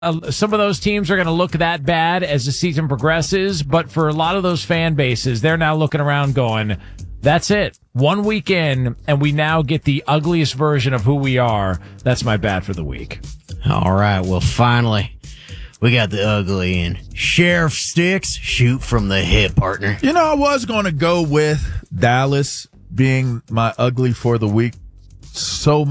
some of those teams are going to look that bad as the season progresses, but for a lot of those fan bases, they're now looking around going, that's it. 1 week in, and we now get the ugliest version of who we are. That's my bad for the week. All right, well, finally, we got the ugly in. Sheriff Sticks, shoot from the hip, partner. You know, I was going to go with Dallas being my ugly for the week so